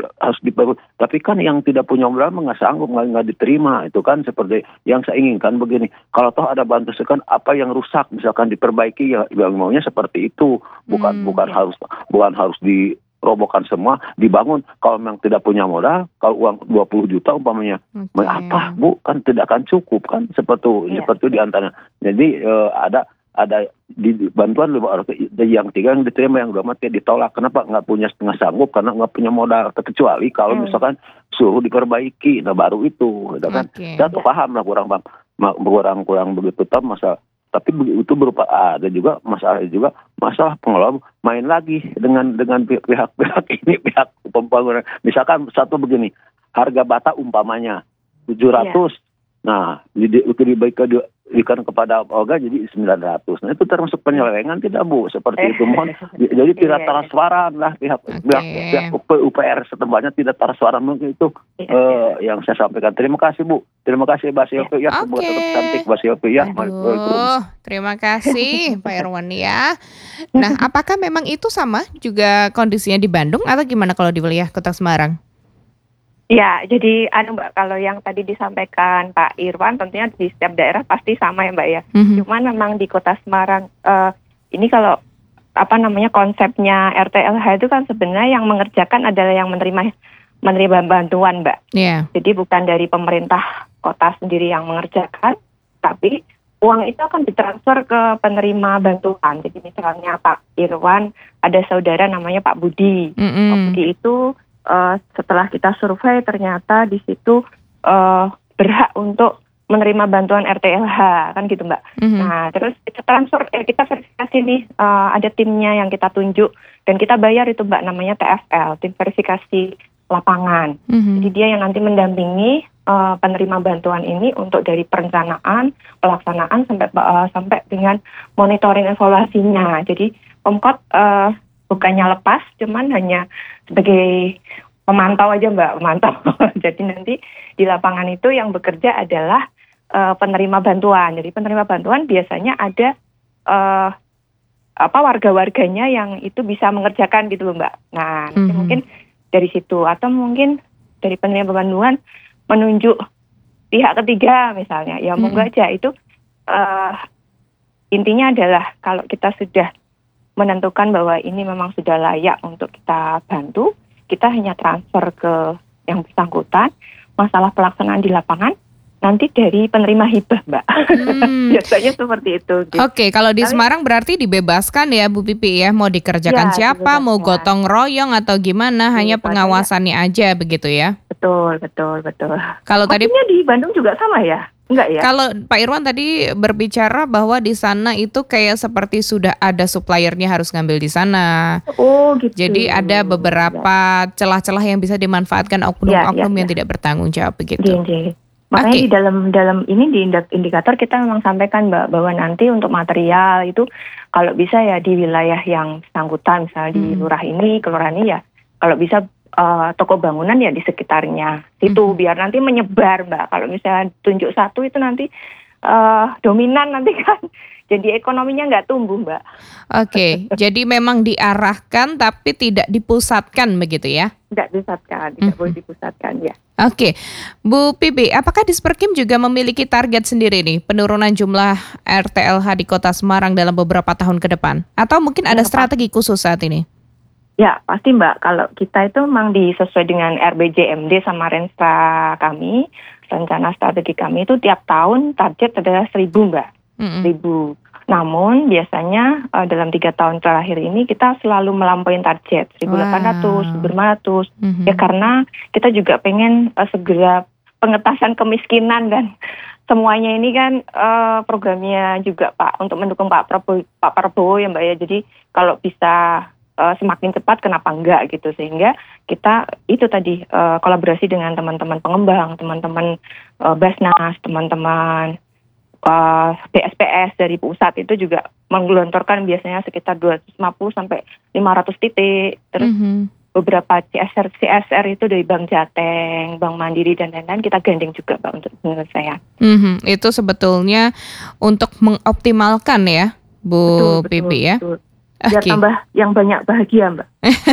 harus diperbaiki. Tapi kan yang tidak punya modal nggak sanggup, nggak diterima. Itu kan seperti yang saya inginkan begini. Kalau toh ada bantuan kan apa yang rusak misalkan diperbaiki, ya yang maunya seperti itu. Bukan harus dirobohkan semua, dibangun. Kalau memang tidak punya modal, kalau uang 20 juta umpamanya, apa Bu, kan tidak akan cukup kan, seperti itu di antaranya. Jadi ada di bantuan yang 3 yang diterima, yang 2 mati ditolak. Kenapa? Nggak punya setengah sanggup, karena nggak punya modal. Kecuali kalau misalkan suruh diperbaiki, nah baru itu, gitu kan? Saya tuh paham lah kurang begitu tahu masa. Tapi itu berupa ada juga masalah pengelola main lagi dengan pihak ini, pihak pembangunan. Misalkan satu begini, harga bata umpamanya 700. Nah, diberikan kepada Olga jadi 900. Nah, itu termasuk penyelewengan tidak Bu? Seperti itu. Mohon jadi tidak transparan lah pihak UPR setempat tidak transparan. Mungkin itu yang saya sampaikan. Terima kasih Bu. Terima kasih Mbak Silvi ya. Tetap cantik Mbak Silvi ya. Terima kasih Pak Irwan ya. Nah, apakah memang itu sama juga kondisinya di Bandung atau gimana kalau di wilayah Kota Semarang? Ya, jadi Mbak, kalau yang tadi disampaikan Pak Irwan tentunya di setiap daerah pasti sama ya Mbak ya. Cuman memang di Kota Semarang ini kalau konsepnya RTLH itu kan sebenarnya yang mengerjakan adalah yang menerima bantuan Mbak. Jadi bukan dari pemerintah kota sendiri yang mengerjakan, tapi uang itu akan ditransfer ke penerima bantuan. Jadi misalnya Pak Irwan ada saudara namanya Pak Budi. Pak Budi itu setelah kita survei ternyata di situ berhak untuk menerima bantuan RTLH kan gitu Mbak. Nah terus kita transfer, kita verifikasi nih, ada timnya yang kita tunjuk dan kita bayar itu Mbak, namanya TFL, tim verifikasi lapangan. Jadi dia yang nanti mendampingi penerima bantuan ini untuk dari perencanaan, pelaksanaan sampai dengan monitoring evaluasinya. Jadi Pemkot bukannya lepas, cuman hanya sebagai pemantau aja Mbak, pemantau. Jadi nanti di lapangan itu yang bekerja adalah penerima bantuan. Jadi penerima bantuan biasanya ada warga-warganya yang itu bisa mengerjakan gitu loh Mbak. Nah nanti mungkin dari situ, atau mungkin dari penerima bantuan menunjuk pihak ketiga misalnya. Ya monggo aja itu. Intinya adalah kalau kita sudah menentukan bahwa ini memang sudah layak untuk kita bantu, kita hanya transfer ke yang bersangkutan. Masalah pelaksanaan di lapangan nanti dari penerima hibah Mbak. Biasanya seperti itu gitu. Oke, kalau di Semarang berarti dibebaskan ya Bu Pipi ya, mau dikerjakan siapa, mau gotong royong atau gimana, hanya pengawasannya aja begitu ya. Betul. Kalau tadi di Bandung juga sama ya? Enggak ya? Kalau Pak Irwan tadi berbicara bahwa di sana itu kayak seperti sudah ada suppliernya harus ngambil di sana. Oh gitu. Jadi ada beberapa celah-celah yang bisa dimanfaatkan oknum-oknum yang tidak bertanggung jawab begitu. Makanya di dalam ini di indikator kita memang sampaikan Mbak, bahwa nanti untuk material itu kalau bisa ya di wilayah yang bersangkutan, misalnya di lurah ini, kelurahan ini ya, kalau bisa toko bangunan ya di sekitarnya situ, biar nanti menyebar Mbak. Kalau misalnya tunjuk satu itu nanti dominan nanti kan, jadi ekonominya nggak tumbuh Mbak. Oke, jadi memang diarahkan tapi tidak dipusatkan begitu ya? Tidak boleh dipusatkan ya. Oke, Bu Pipi, apakah Disperkim juga memiliki target sendiri nih penurunan jumlah RTLH di Kota Semarang dalam beberapa tahun ke depan? Atau mungkin ada strategi khusus saat ini? Ya pasti Mbak, kalau kita itu memang sesuai dengan RBJMD sama Renstra kami, rencana strategi kami itu tiap tahun target adalah 1.000 Mbak. 1.000. Namun biasanya dalam 3 tahun terakhir ini kita selalu melampaui target 1.800, 1.500. Ya karena kita juga pengen segera pengentasan kemiskinan dan semuanya ini kan programnya juga Pak untuk mendukung Pak Prabowo ya Mbak ya. Jadi kalau bisa semakin cepat kenapa enggak gitu, sehingga kita itu tadi kolaborasi dengan teman-teman pengembang, teman-teman Basnas, teman-teman BSPS dari pusat itu juga menggelontorkan biasanya sekitar 250 sampai 500 titik. Terus beberapa CSR itu dari Bank Jateng, Bank Mandiri dan lain-lain kita gandeng juga Pak untuk penyelesaian. Itu sebetulnya untuk mengoptimalkan ya Bu Pipi ya. Betul. biar tambah yang banyak bahagia, Mbak.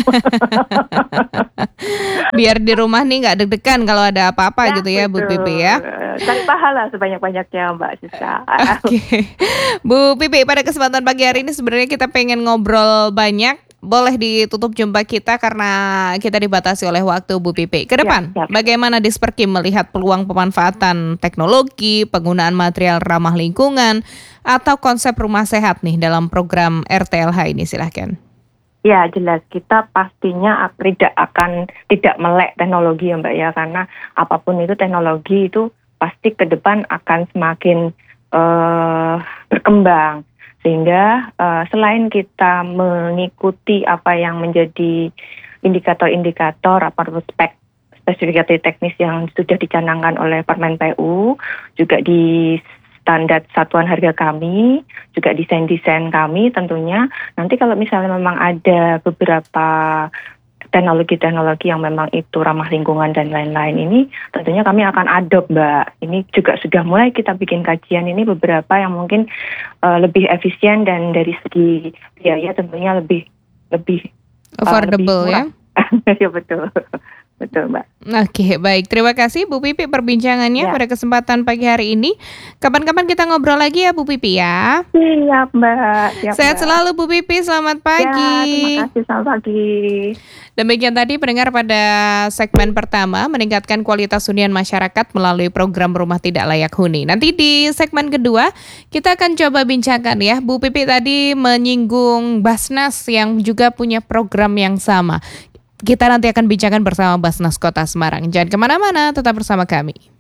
Biar di rumah nih nggak deg-degan kalau ada apa-apa gitu ya, Bu Pipi ya. Cari pahala sebanyak-banyaknya, Mbak Siska. Oke. Bu Pipi, pada kesempatan pagi hari ini sebenarnya kita pengen ngobrol banyak. Boleh ditutup jumpa kita karena kita dibatasi oleh waktu, Bu Pipi. Ke depan, bagaimana Disperkim melihat peluang pemanfaatan teknologi, penggunaan material ramah lingkungan, atau konsep rumah sehat nih dalam program RTLH ini? Silahkan. Ya, jelas kita pastinya tidak melek teknologi ya, Mbak ya, karena apapun itu teknologi itu pasti ke depan akan semakin berkembang. Sehingga selain kita mengikuti apa yang menjadi indikator-indikator atau spesifikasi teknis yang sudah dicanangkan oleh Permen PU, juga di standar satuan harga kami, juga desain-desain kami tentunya. Nanti kalau misalnya memang ada beberapa teknologi-teknologi yang memang itu ramah lingkungan dan lain-lain ini, tentunya kami akan adopt, Mbak. Ini juga sudah mulai kita bikin kajian ini beberapa yang mungkin lebih efisien dan dari segi biaya tentunya lebih affordable ya. Ya betul. Betul, Mbak. Oke, baik. Terima kasih Bu Pipi perbincangannya pada kesempatan pagi hari ini. Kapan-kapan kita ngobrol lagi ya Bu Pipi ya. Siap, Mbak. Sehat selalu Bu Pipi, selamat pagi. Ya, terima kasih, selamat pagi. Demikian tadi pendengar pada segmen pertama, meningkatkan kualitas hunian masyarakat melalui program rumah tidak layak huni. Nanti di segmen kedua kita akan coba bincangkan ya. Bu Pipi tadi menyinggung Basnas yang juga punya program yang sama. Kita nanti akan bincangkan bersama Basnas Kota Semarang. Jangan kemana-mana, tetap bersama kami.